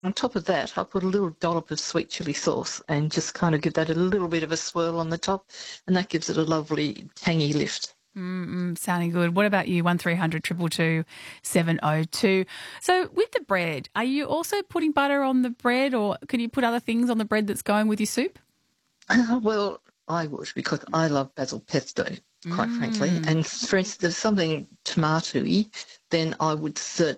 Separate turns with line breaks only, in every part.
on top of that, I put a little dollop of sweet chili sauce and just kind of give that a little bit of a swirl on the top, and that gives it a lovely tangy lift.
Sounding good. What about you? 1300 222 702. So with the bread, are you also putting butter on the bread, or can you put other things on the bread that's going with your soup?
Well, I would, because I love basil pesto, quite frankly.
Mm.
And for instance, there's something tomatoey, then I would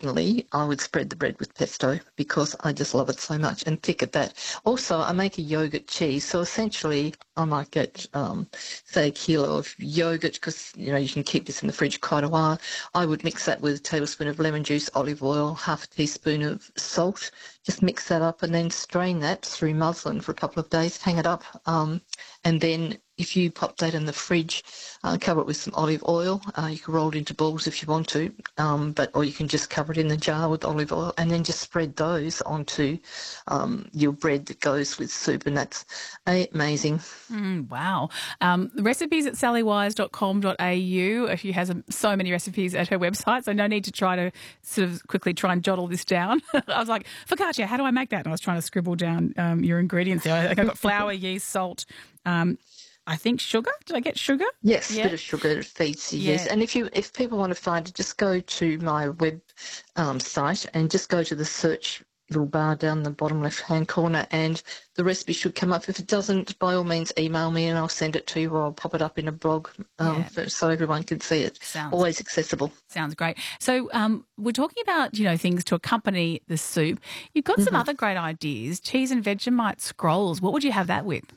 spread the bread with pesto because I just love it so much and thick at that. Also, I make a yogurt cheese. So essentially, I might get, say, a kilo of yogurt because, you can keep this in the fridge quite a while. I would mix that with a tablespoon of lemon juice, olive oil, half a teaspoon of salt. Just mix that up and then strain that through muslin for a couple of days, hang it up, and then if you pop that in the fridge, cover it with some olive oil. You can roll it into balls if you want to, or you can just cover it in the jar with olive oil and then just spread those onto your bread that goes with soup, and that's amazing.
Wow. Recipes at sallywise.com.au. She has so many recipes at her website, so no need to try to sort of quickly try and jot all this down. I was like, focaccia, how do I make that? And I was trying to scribble down your ingredients there. I've got flour, yeast, salt, I think sugar. Did I get sugar?
Yes,
Yeah.
a bit of sugar feeds you, yes. And if people want to find it, just go to my web site and just go to the search little bar down the bottom left-hand corner and the recipe should come up. If it doesn't, by all means, email me and I'll send it to you, or I'll pop it up in a blog so everyone can see it. Always accessible.
Sounds great. So we're talking about, things to accompany the soup. You've got some other great ideas. Cheese and Vegemite scrolls. What would you have that with?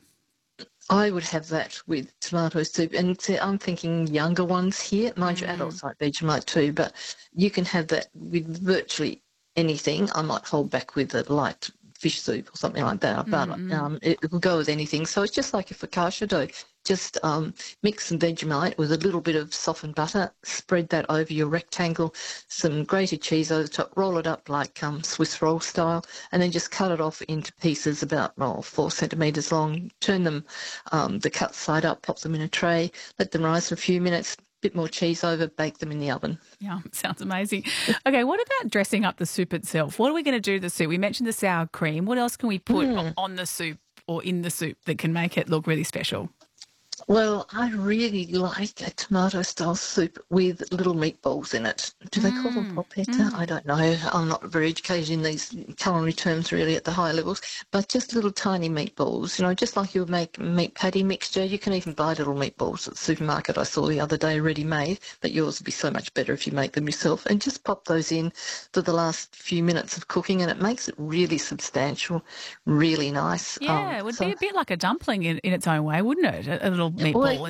I would have that with tomato soup. And I'm thinking younger ones here. Mind you, adults like Vegemite too, but you can have that with virtually anything. I might hold back with a light fish soup or something like that, but it will go with anything. So it's just like a focaccia dough. Just mix some Vegemite with a little bit of softened butter, spread that over your rectangle, some grated cheese over the top, roll it up like Swiss roll style, and then just cut it off into pieces about 4 centimetres long. Turn them the cut side up, pop them in a tray, let them rise for a few minutes, bit more cheese over, bake them in the oven.
Yeah, sounds amazing. Okay, what about dressing up the soup itself? What are we going to do to the soup? We mentioned the sour cream. What else can we put on the soup or in the soup that can make it look really special?
Well, I really like a tomato-style soup with little meatballs in it. Do they call them polpetta? I don't know. I'm not very educated in these culinary terms really at the higher levels, but just little tiny meatballs, just like you would make meat patty mixture. You can even buy little meatballs at the supermarket I saw the other day ready-made, but yours would be so much better if you make them yourself, and just pop those in for the last few minutes of cooking, and it makes it really substantial, really nice.
Yeah, it would be a bit like a dumpling in its own way, wouldn't it? A little meatball.
Well,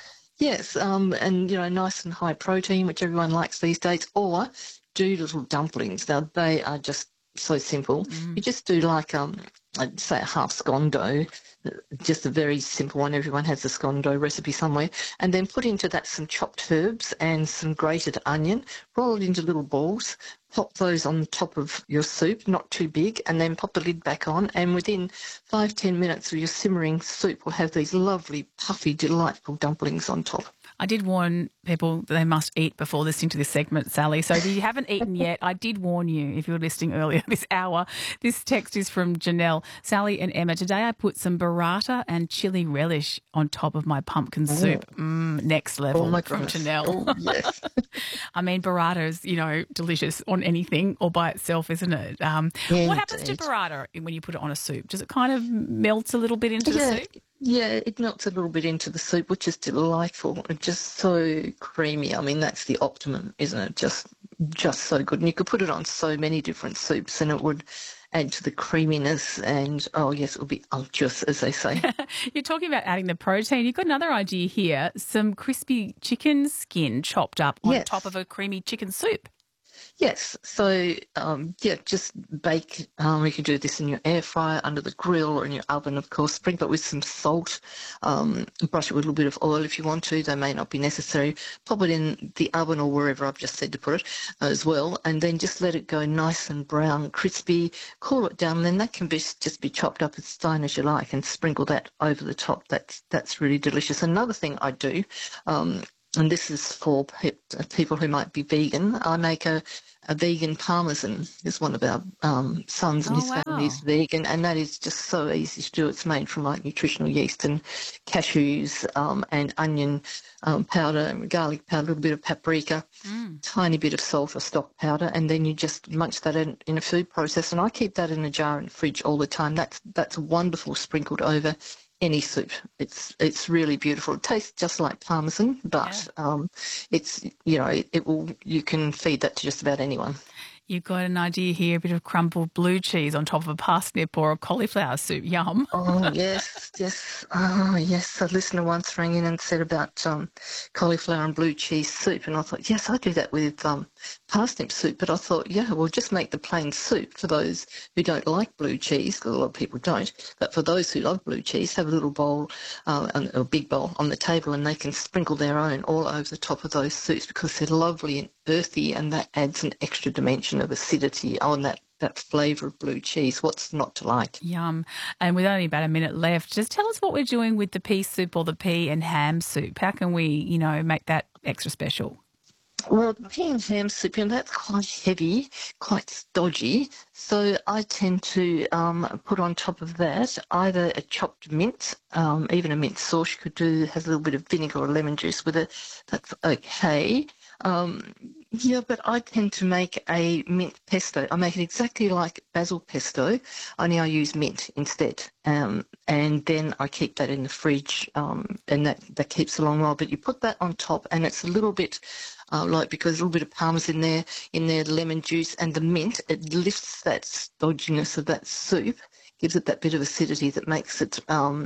yes, and nice and high protein, which everyone likes these days. Or do little dumplings. Now they are just so simple. You just do like I'd say a half scone dough, just a very simple one. Everyone has a scone dough recipe somewhere, and then put into that some chopped herbs and some grated onion. Roll it into little balls. Pop those on the top of your soup, not too big, and then pop the lid back on. And within 5-10 minutes of your simmering soup, will have these lovely, puffy, delightful dumplings on top.
I did warn people that they must eat before listening to this segment, Sally. So if you haven't eaten yet, I did warn you if you were listening earlier this hour. This text is from Janelle. Sally and Emma, today I put some burrata and chili relish on top of my pumpkin soup. Next level from Janelle.
Oh, yes.
I mean, burrata is, delicious on anything or by itself, isn't it? What happens to burrata when you put it on a soup? Does it kind of melt a little bit into the soup?
Yeah, it melts a little bit into the soup, which is delightful. It's just so creamy. I mean, that's the optimum, isn't it? Just so good. And you could put it on so many different soups and it would add to the creaminess and, oh, yes, it would be unctuous, as they say.
You're talking about adding the protein. You've got another idea here, some crispy chicken skin chopped up on top of a creamy chicken soup.
Yes. So, just bake. You can do this in your air fryer, under the grill, or in your oven, of course. Sprinkle it with some salt. Brush it with a little bit of oil if you want to. They may not be necessary. Pop it in the oven or wherever I've just said to put it as well. And then just let it go nice and brown, crispy. Cool it down. And then that can just be chopped up as fine as you like and sprinkle that over the top. That's really delicious. Another thing I do, and this is for people who might be vegan. I make a vegan parmesan. Is one of our sons and his family is vegan, and that is just so easy to do. It's made from like nutritional yeast and cashews and onion powder and garlic powder, a little bit of paprika, tiny bit of salt or stock powder, and then you just munch that in a food processor. And I keep that in a jar in the fridge all the time. That's wonderful sprinkled over any soup. It's really beautiful. It tastes just like parmesan, but it's, you know, you can feed that to just about anyone.
You've got an idea here, a bit of crumbled blue cheese on top of a parsnip or a cauliflower soup. Yum.
Oh, yes, yes. Oh, yes. A listener once rang in and said about cauliflower and blue cheese soup, and I thought, yes, I do that with parsnip soup, but I thought, yeah, we'll just make the plain soup for those who don't like blue cheese, because a lot of people don't, but for those who love blue cheese, have a little bowl, a big bowl on the table, and they can sprinkle their own all over the top of those soups because they're lovely and earthy, and that adds an extra dimension of acidity on that flavour of blue cheese. What's not to like?
Yum. And with only about a minute left, just tell us what we're doing with the pea soup or the pea and ham soup. How can we, you know, make that extra special?
Well, the pea and ham soup, that's quite heavy, quite stodgy. So I tend to put on top of that either a chopped mint, even a mint sauce you could do, has a little bit of vinegar or lemon juice with it. That's okay. Yeah, but I tend to make a mint pesto. I make it exactly like basil pesto, only I use mint instead. And then I keep that in the fridge, and that keeps a long while. But you put that on top, and it's a little bit because a little bit of parmesan in there, lemon juice and the mint. It lifts that stodginess of that soup, gives it that bit of acidity that makes it,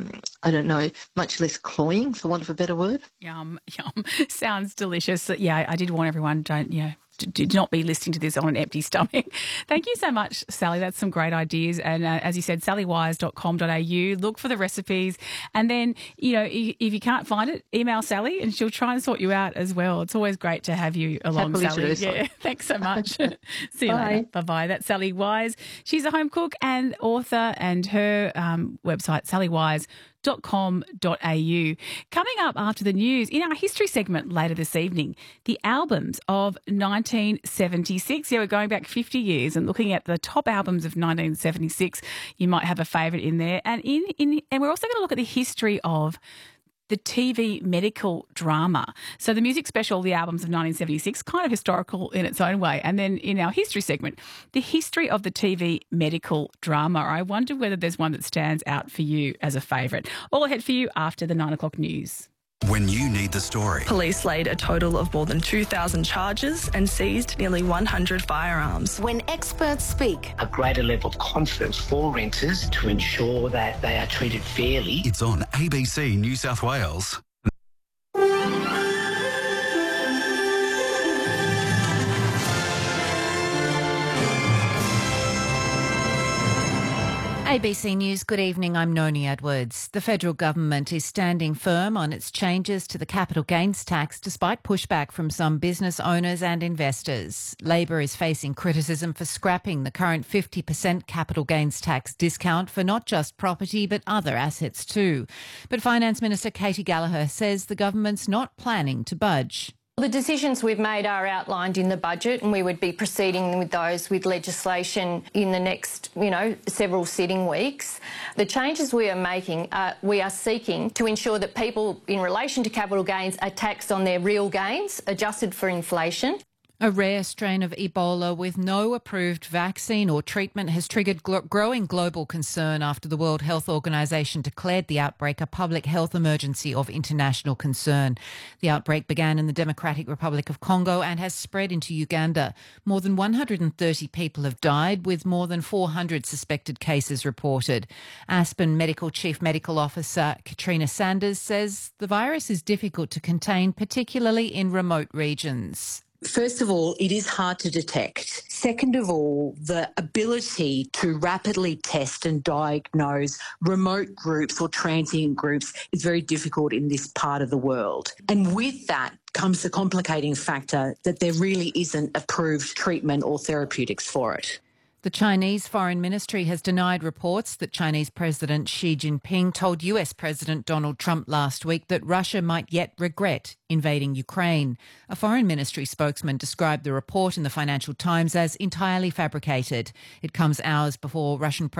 much less cloying, for want of a better word.
Yum, yum. Sounds delicious. Yeah, I did warn everyone, do not be listening to this on an empty stomach. Thank you so much, Sally. That's some great ideas. And as you said, sallywires.com.au. Look for the recipes. And then, you know, if you can't find it, email Sally and she'll try and sort you out as well. It's always great to have you along,
Happily
Sally. Yeah, thanks so much. See you later. Bye-bye. That's Sally Wise. She's a home cook and author, and her website, sallywise.com.au. Coming up after the news, in our history segment later this evening, the albums of 1976. Yeah, we're going back 50 years and looking at the top albums of 1976. You might have a favourite in there. And and we're also going to look at the history of the TV medical drama. So the music special, the albums of 1976, kind of historical in its own way. And then in our history segment, the history of the TV medical drama. I wonder whether there's one that stands out for you as a favourite. All ahead for you after the 9 o'clock news.
When you need the story.
Police laid a total of more than 2,000 charges and seized nearly 100 firearms.
When experts speak,
a greater level of confidence for renters to ensure that they are treated fairly.
It's on ABC New South Wales.
ABC News, good evening, I'm Noni Edwards. The federal government is standing firm on its changes to the capital gains tax despite pushback from some business owners and investors. Labor is facing criticism for scrapping the current 50% capital gains tax discount for not just property but other assets too. But Finance Minister Katy Gallagher says the government's not planning to budge.
The decisions we've made are outlined in the budget, and we would be proceeding with those with legislation in the next, several sitting weeks. The changes we are making, we are seeking to ensure that people in relation to capital gains are taxed on their real gains, adjusted for inflation.
A rare strain of Ebola with no approved vaccine or treatment has triggered growing global concern after the World Health Organization declared the outbreak a public health emergency of international concern. The outbreak began in the Democratic Republic of Congo and has spread into Uganda. More than 130 people have died, with more than 400 suspected cases reported. Aspen Medical Chief Medical Officer Katrina Sanders says the virus is difficult to contain, particularly in remote regions.
First of all, it is hard to detect. Second of all, the ability to rapidly test and diagnose remote groups or transient groups is very difficult in this part of the world. And with that comes the complicating factor that there really isn't approved treatment or therapeutics for it.
The Chinese Foreign Ministry has denied reports that Chinese President Xi Jinping told US President Donald Trump last week that Russia might yet regret invading Ukraine. A Foreign Ministry spokesman described the report in the Financial Times as entirely fabricated. It comes hours before Russian